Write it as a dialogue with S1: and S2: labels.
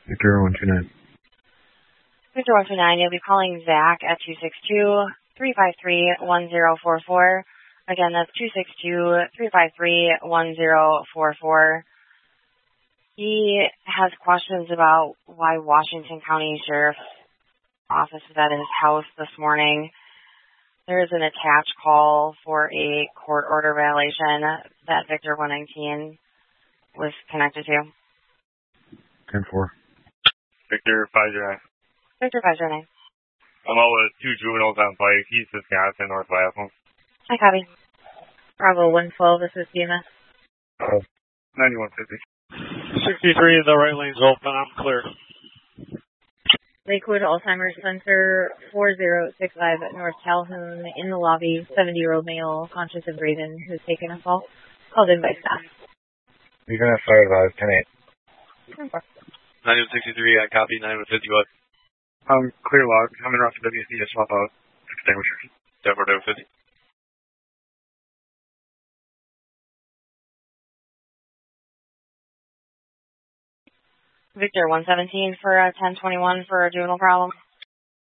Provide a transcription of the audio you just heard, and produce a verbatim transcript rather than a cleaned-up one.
S1: Victor one two nine.
S2: Victor one two nine, you'll be calling Zach at two six two, three five three, one zero four four. Again, that's two six two, three five three, one zero four four. He has questions about why Washington County Sheriff's Office is at his house this morning. There is an attached call for a court order violation that Victor one nineteen was connected to.
S1: ten four.
S3: Victor five zero nine.
S2: Victor five zero nine.
S3: I'm out with two juveniles on Pike, East Wisconsin, North Lapham.
S2: Hi, copy. Bravo one twelve, this is B M S.
S3: Uh, ninety-one fifty.
S4: sixty-three, the right lane's open, I'm clear.
S2: Lakewood Alzheimer's Center, four zero six five at North Calhoun, in the lobby, seventy-year-old male, conscious and breathing, who's taken a fall, called in by staff.
S3: You're going to have fire advised, ten eight.
S4: ninety-one sixty-three, I copy, ninety-one fifty, what?
S3: Um, clear log, I'm in rough W C, just swap out extinguishers.
S4: ten four, ninety-one fifty.
S2: Victor one seventeen for uh, ten twenty-one for a juvenile problem.